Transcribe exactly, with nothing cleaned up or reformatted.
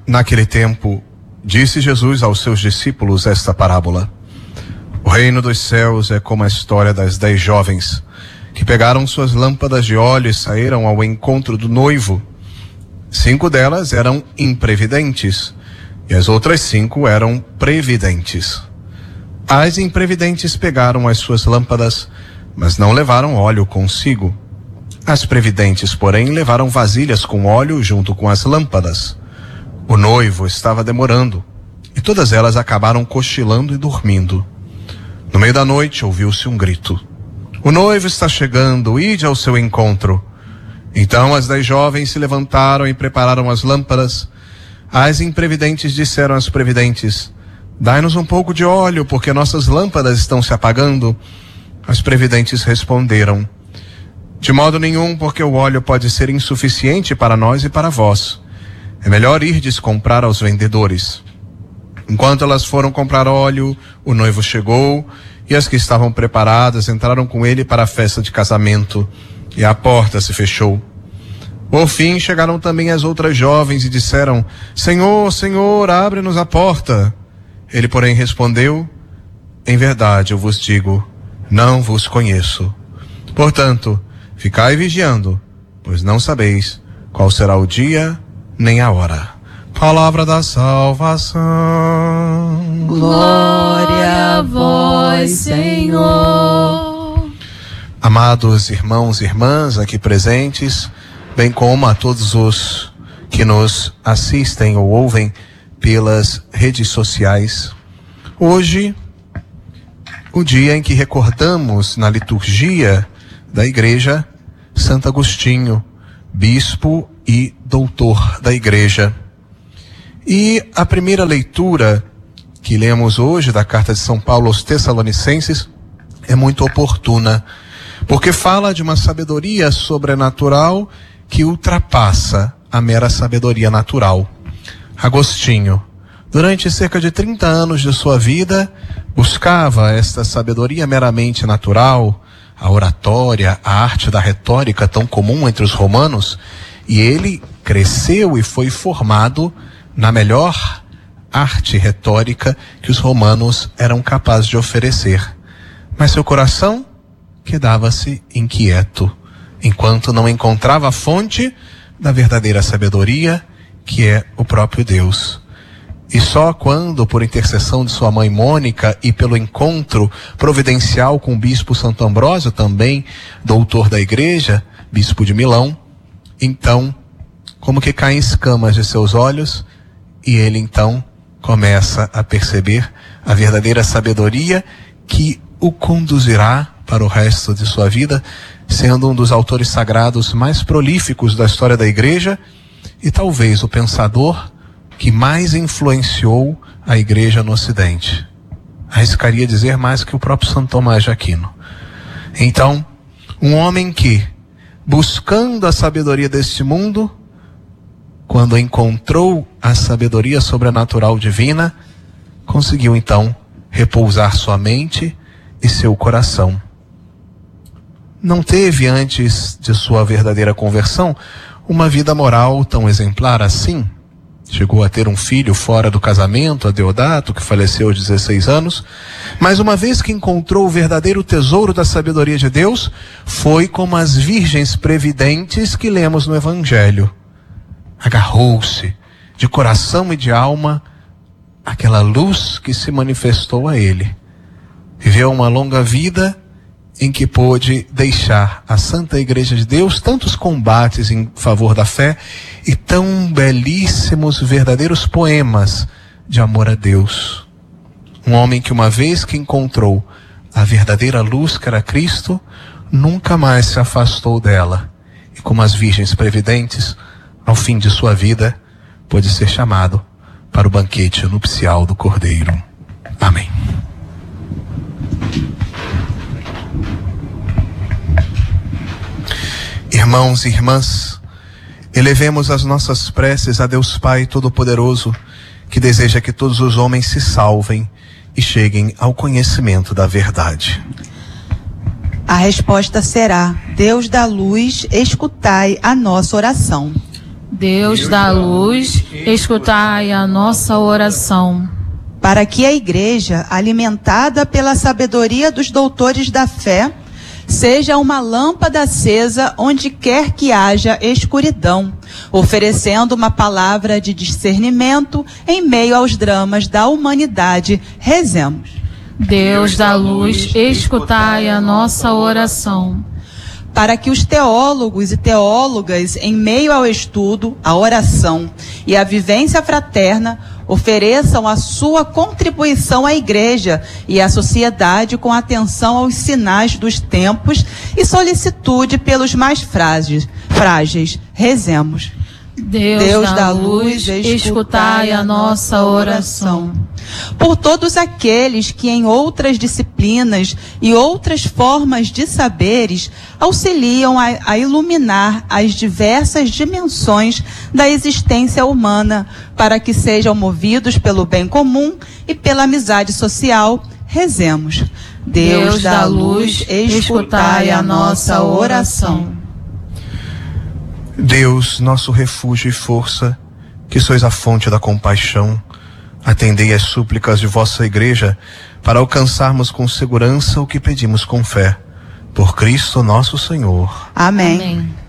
Naquele tempo, disse Jesus aos seus discípulos esta parábola: o reino dos céus é como a história das dez jovens que pegaram suas lâmpadas de óleo e saíram ao encontro do noivo. Cinco delas eram imprevidentes e as outras cinco eram previdentes. As imprevidentes pegaram as suas lâmpadas, mas não levaram óleo consigo. As previdentes, porém, levaram vasilhas com óleo junto com as lâmpadas. O noivo estava demorando, e todas elas acabaram cochilando e dormindo. No meio da noite ouviu-se um grito: o noivo está chegando, ide ao seu encontro. Então as dez jovens se levantaram e prepararam as lâmpadas. As imprevidentes disseram às previdentes: dai-nos um pouco de óleo, porque nossas lâmpadas estão se apagando. As previdentes responderam: de modo nenhum, porque o óleo pode ser insuficiente para nós e para vós. É melhor irdes comprar aos vendedores. Enquanto elas foram comprar óleo, o noivo chegou, e as que estavam preparadas entraram com ele para a festa de casamento, e a porta se fechou. Por fim chegaram também as outras jovens e disseram: Senhor, Senhor, abre-nos a porta. Ele, porém, respondeu: em verdade eu vos digo, não vos conheço. Portanto, ficai vigiando, pois não sabeis qual será o dia nem a hora. Palavra da salvação. Glória a vós, Senhor. Amados irmãos e irmãs aqui presentes, bem como a todos os que nos assistem ou ouvem pelas redes sociais, hoje, o dia em que recordamos na liturgia da Igreja Santo Agostinho, bispo e doutor da Igreja. E a primeira leitura que lemos hoje da carta de São Paulo aos Tessalonicenses é muito oportuna, porque fala de uma sabedoria sobrenatural que ultrapassa a mera sabedoria natural. Agostinho, durante cerca de trinta anos de sua vida, buscava esta sabedoria meramente natural, a oratória, a arte da retórica tão comum entre os romanos, e ele cresceu e foi formado na melhor arte retórica que os romanos eram capazes de oferecer. Mas seu coração quedava-se inquieto, enquanto não encontrava a fonte da verdadeira sabedoria, que é o próprio Deus. E só quando, por intercessão de sua mãe Mônica e pelo encontro providencial com o bispo Santo Ambrósio, também doutor da Igreja, bispo de Milão, então, como que caem escamas de seus olhos, e ele então começa a perceber a verdadeira sabedoria que o conduzirá para o resto de sua vida, sendo um dos autores sagrados mais prolíficos da história da Igreja e talvez o pensador que mais influenciou a Igreja no Ocidente. Arriscaria dizer mais que o próprio Santo Tomás de Aquino. Então, um homem que, buscando a sabedoria deste mundo, quando encontrou a sabedoria sobrenatural divina, conseguiu então repousar sua mente e seu coração. Não teve, antes de sua verdadeira conversão, uma vida moral tão exemplar assim. Chegou a ter um filho fora do casamento, Adeodato, que faleceu aos dezesseis anos, mas uma vez que encontrou o verdadeiro tesouro da sabedoria de Deus, foi como as virgens previdentes que lemos no Evangelho. Agarrou-se de coração e de alma àquela luz que se manifestou a ele. Viveu uma longa vida em que pôde deixar à Santa Igreja de Deus tantos combates em favor da fé e tão belíssimos verdadeiros poemas de amor a Deus. Um homem que, uma vez que encontrou a verdadeira luz que era Cristo, nunca mais se afastou dela. E como as virgens previdentes, ao fim de sua vida, pôde ser chamado para o banquete nupcial do Cordeiro. Amém. Irmãos e irmãs, elevemos as nossas preces a Deus Pai Todo-Poderoso, que deseja que todos os homens se salvem e cheguem ao conhecimento da verdade. A resposta será: Deus da luz, escutai a nossa oração. Deus da luz, escutai a nossa oração. Para que a Igreja, alimentada pela sabedoria dos doutores da fé, seja uma lâmpada acesa onde quer que haja escuridão, oferecendo uma palavra de discernimento em meio aos dramas da humanidade. Rezemos. Deus da luz, escutai a nossa oração. Para que os teólogos e teólogas, em meio ao estudo, a oração e a vivência fraterna, ofereçam a sua contribuição à Igreja e à sociedade com atenção aos sinais dos tempos e solicitude pelos mais frágeis. frágeis. Rezemos. Deus, Deus da luz, escutai a nossa oração. Por todos aqueles que em outras disciplinas e outras formas de saberes auxiliam a, a iluminar as diversas dimensões da existência humana, para que sejam movidos pelo bem comum e pela amizade social, rezemos. Deus, Deus da luz, escutai a nossa oração. Deus, nosso refúgio e força, que sois a fonte da compaixão, atendei às súplicas de vossa Igreja, para alcançarmos com segurança o que pedimos com fé. Por Cristo nosso Senhor. Amém. Amém.